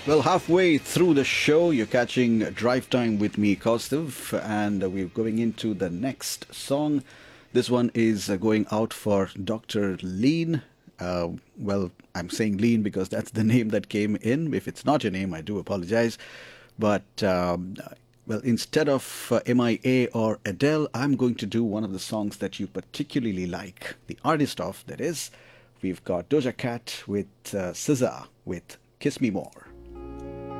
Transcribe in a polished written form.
Well, halfway through the show, you're catching Drive Time with me, Kaustav, and we're going into the next song. This one is going out for Dr. Lean. I'm saying Lean because that's the name that came in. If it's not your name, I do apologize. But instead of MIA or Adele, I'm going to do one of the songs that you particularly like. The artist of, that is, we've got Doja Cat with SZA with Kiss Me More.